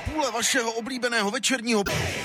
půle vašeho oblíbeného večerního...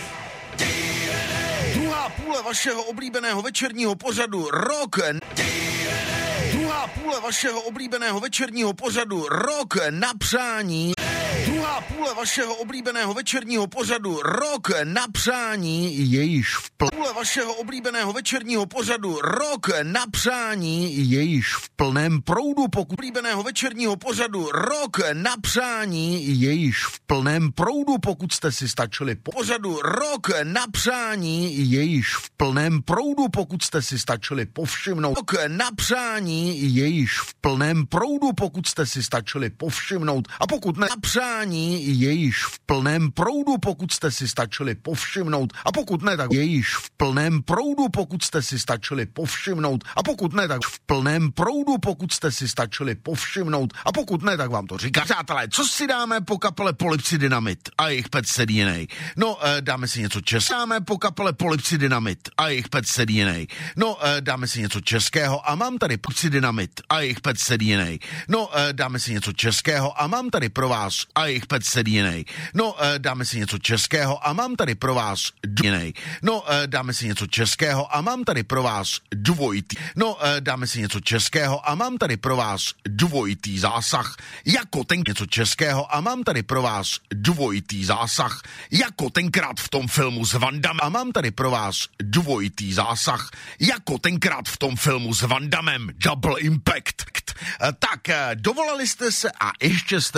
Druhá půle vašeho oblíbeného večerního pořadu Rock... Druhá půle vašeho oblíbeného večerního pořadu Rock na přání... Druhá půle vašeho oblíbeného večerního pořadu Rock na přání je již v půle vašeho oblíbeného večerního pořadu Rock na přání je již v plném proudu, pokud oblíbeného večerního pořadu Rock na přání je již v plném proudu, pokud jste si stačili pořadu Rock na přání je již v plném proudu, pokud jste si stačili povšimnout. Rock na přání je již v plném proudu, pokud jste si stačili povšimnout. A pokud ne, na přání je již v plném proudu, pokud jste si stačili povšimnout. A pokud ne, tak je již v plném proudu, pokud jste si stačili povšimnout. A pokud ne, tak v plném proudu, pokud jste si stačili povšimnout. A pokud ne, tak vám to říká. Přátelé, co si dáme po kapele Polypsy Dynamit a jejich Pet DNA? No, dáme si něco českého. Dáme po kapele Polypsy Dynamit a jejich Pet DNA. No, dáme si něco českého a mám tady Polypsy Dynamit a jejich Pet DNA. No, dáme si něco českého a mám tady pro vás a jejich Pet DNA. No, dáme si něco českého a mám tady pro vás DNA. No, dáme si něco českého a mám tady pro vás dvojitý. No, dáme si něco českého a mám tady pro vás dvojitý zásah. Jako ten něco českého a mám tady pro vás dvojitý zásah. Jako tenkrát v tom filmu s Van Damme. A mám tady pro vás dvojitý zásah. Jako tenkrát v tom filmu s Van Dammem. Double Impact. Tak, dovolali jste se a ještě jste